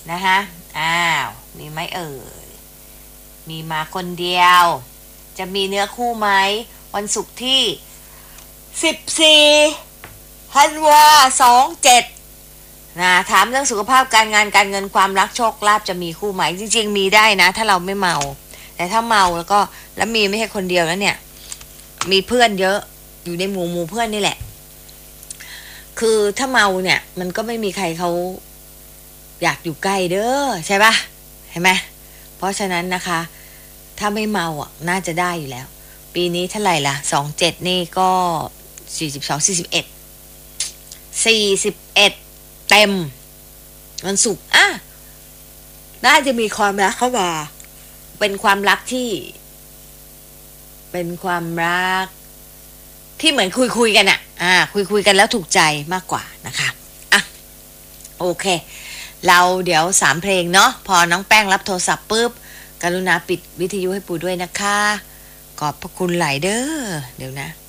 นะคะอ้าวมีไหมเอ่ยมีมาคนเดียวจะมีเนื้อคู่ไหมวันศุกร์ที่14 ธันวา 27นะถามเรื่องสุขภาพการงานการเงินความรักโชคลาภจะมีคู่ไหมจริงๆมีได้นะถ้าเราไม่เมาแต่ถ้าเมาแล้วมีไม่ใช่คนเดียวแล้วเนี่ยมีเพื่อนเยอะอยู่ในหมู่เพื่อนนี่แหละคือถ้าเมาเนี่ยมันก็ไม่มีใครเขาอยากอยู่ใกล้เด้อใช่ปะเห็นไหมเพราะฉะนั้นนะคะถ้าไม่เมาอ่ะน่าจะได้อยู่แล้วปีนี้เท่าไหร่ล่ะ27นี่ก็41เต็มวันศุกร์น่าจะมีความรักเข้ามาเป็นความรักที่เป็นความรักที่เหมือนคุยกันอ่ะคุยกันแล้วถูกใจมากกว่านะคะโอเคเราเดี๋ยว3 เพลงเนาะพอน้องแป้งรับโทรศัพท์ปุ๊บกรุณาปิดวิทยุให้ปูด้วยนะคะขอบพระคุณหลายเด้อเดี๋ยวนะ